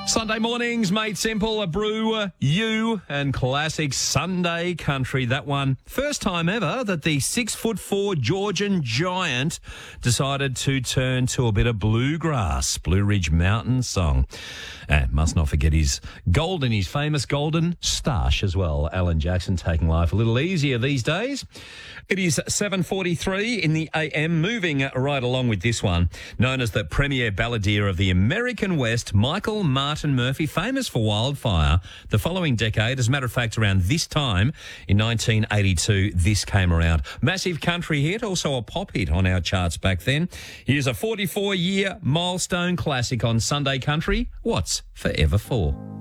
Sunday mornings made simple, a brew, you and classic Sunday country. That one, first time ever that the 6'4" Georgian giant decided to turn to a bit of bluegrass, Blue Ridge Mountain song. And must not forget his famous golden stash as well. Alan Jackson taking life a little easier these days. It is 7:43 in the AM, moving right along with this one. Known as the premier balladeer of the American West, Michael Martin Murphey, famous for Wildfire. The following decade, as a matter of fact, around this time in 1982, this came around. Massive country hit, also a pop hit on our charts back then. Here's a 44-year milestone classic on Sunday Country. What's Forever For?